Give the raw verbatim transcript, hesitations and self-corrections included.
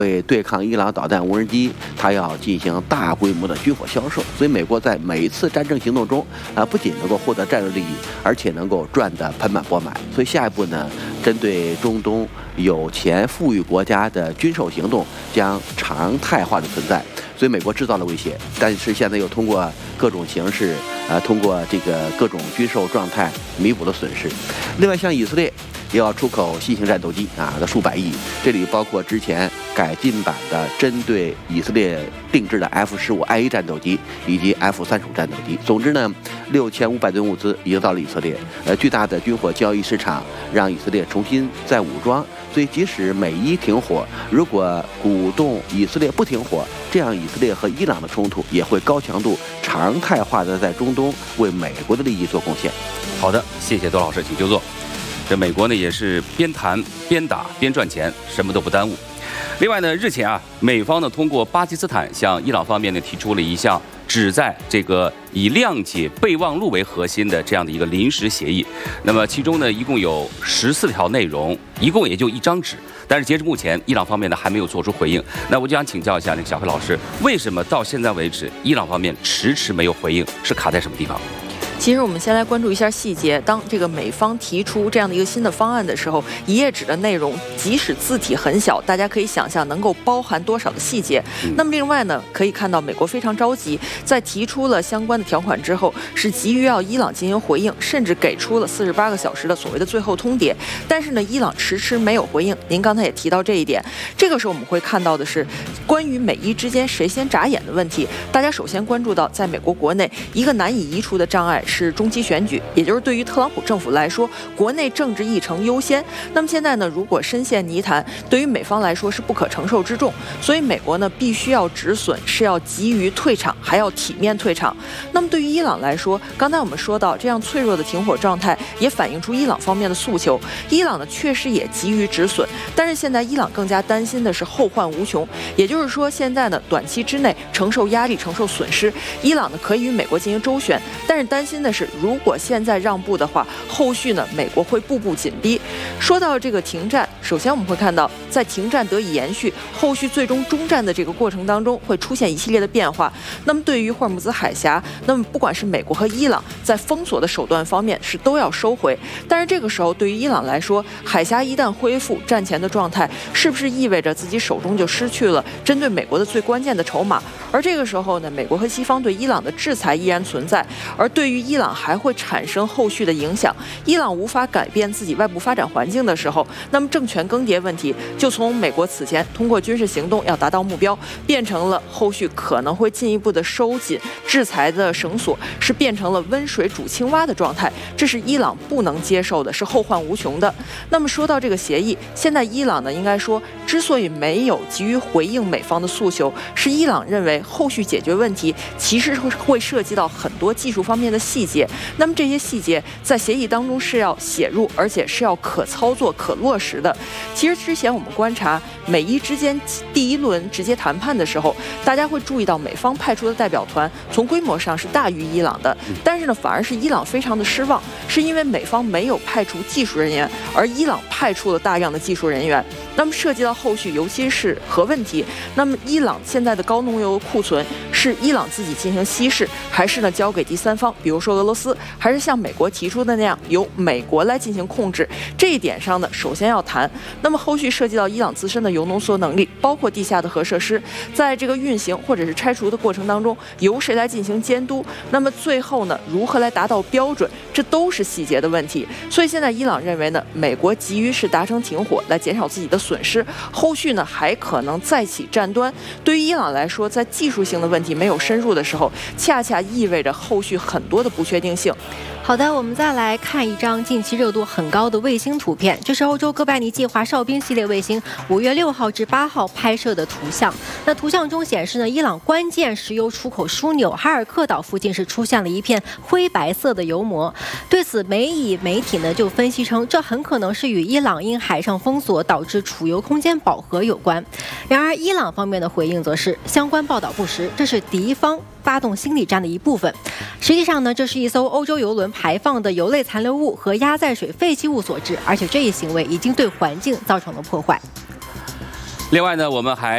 为对抗伊朗导弹无人机，它要进行大规模的军火销售，所以美国在每一次战争行动中，啊，不仅能够获得战略利益，而且能够赚得盆满钵满。所以下一步呢，针对中东有钱富裕国家的军售行动将常态化的存在。所以美国制造了威胁，但是现在又通过各种形式，呃，通过这个各种军售状态弥补了损失。另外，像以色列也要出口新型战斗机啊，的数百亿，这里包括之前改进版的针对以色列定制的 F 十五 I A 战斗机以及 F 三十五战斗机。总之呢，六千五百吨物资已经到了以色列。呃，巨大的军火交易市场让以色列重新再武装。所以，即使美伊停火，如果鼓动以色列不停火，这样以色列和伊朗的冲突也会高强度、常态化的在中东为美国的利益做贡献。 好的，谢谢多老师，请就坐。这美国呢也是边谈边打边赚钱，什么都不耽误。另外呢，日前啊，美方呢通过巴基斯坦向伊朗方面呢提出了一项旨在这个以谅解备忘录为核心的这样的一个临时协议。那么其中呢一共有十四条内容，一共也就一张纸。但是截至目前，伊朗方面呢还没有做出回应。那我就想请教一下那个小黑老师，为什么到现在为止，伊朗方面迟迟没有回应，是卡在什么地方？ 其实我们先来关注一下细节。当这个美方提出这样的一个新的方案的时候，一页纸的内容，即使字体很小，大家可以想象能够包含多少的细节。嗯、那么另外呢，可以看到美国非常着急，在提出了相关的条款之后，是急于要伊朗进行回应，甚至给出了四十八个小时的所谓的最后通牒。但是呢，伊朗迟迟没有回应。您刚才也提到这一点，这个时候我们会看到的是关于美伊之间谁先眨眼的问题。大家首先关注到，在美国国内一个难以移除的障碍是中期选举，也就是对于特朗普政府来说，国内政治议程优先。那么现在呢，如果深陷泥潭，对于美方来说是不可承受之重，所以美国呢必须要止损，是要急于退场，还要体面退场。那么对于伊朗来说，刚才我们说到，这样脆弱的停火状态也反映出伊朗方面的诉求。伊朗呢确实也急于止损，但是现在伊朗更加担心的是后患无穷，也就是说，现在呢短期之内承受压力、承受损失，伊朗呢可以与美国进行周旋，但是担心的是，如果现在让步的话，后续呢，美国会步步紧逼。说到这个停战，首先我们会看到，在停战得以延续，后续最终终战的这个过程当中，会出现一系列的变化。那么对于霍尔木兹海峡，那么不管是美国和伊朗在封锁的手段方面是都要收回。但是这个时候，对于伊朗来说，海峡一旦恢复战前的状态，是不是意味着自己手中就失去了针对美国的最关键的筹码？而这个时候呢，美国和西方对伊朗的制裁依然存在，而对于伊朗还会产生后续的影响。伊朗无法改变自己外部发展环境的时候，那么政权更迭问题就从美国此前通过军事行动要达到目标，变成了后续可能会进一步的收紧制裁的绳索，是变成了温水煮青蛙的状态。这是伊朗不能接受的，是后患无穷的。那么说到这个协议，现在伊朗呢，应该说之所以没有急于回应美方的诉求，是伊朗认为后续解决问题其实会涉及到很多技术方面的细节。那么这些细节在协议当中是要写入，而且是要可操作、可落实的。其实之前我们观察美伊之间第一轮直接谈判的时候，大家会注意到美方派出的代表团从规模上是大于伊朗的，但是呢，反而是伊朗非常的失望，是因为美方没有派出技术人员，而伊朗派出了大量的技术人员。那么涉及到后续，尤其是核问题，那么伊朗现在的高浓油库存是伊朗自己进行稀释，还是呢交给第三方，比如说俄罗斯，还是像美国提出的那样由美国来进行控制？这一点上呢，首先要谈。那么后续涉及到伊朗自身的铀浓缩能力，包括地下的核设施，在这个运行或者是拆除的过程当中，由谁来进行监督？那么最后呢，如何来达到标准？这都是细节的问题。所以现在伊朗认为呢，美国急于是达成停火，来减少自己的损失，后续呢还可能再起战端。对于伊朗来说，在技术性的问题没有深入的时候，恰恰意味着后续很多的不确定性。 好的，我们再来看一张近期热度很高的卫星图片，这是欧洲哥白尼计划哨兵系列卫星五月六号至八号拍摄的图像。那图像中显示呢，伊朗关键石油出口枢纽哈尔克岛附近是出现了一片灰白色的油膜。对此，美以媒体呢就分析称，这很可能是与伊朗因海上封锁导致储油空间饱和有关。然而，伊朗方面的回应则是相关报道不实，这是敌方发动心理战的一部分。实际上呢，这是一艘欧洲油轮排放的油类残留物和压载水废弃物所致，而且这一行为已经对环境造成了破坏。 另外呢，我们还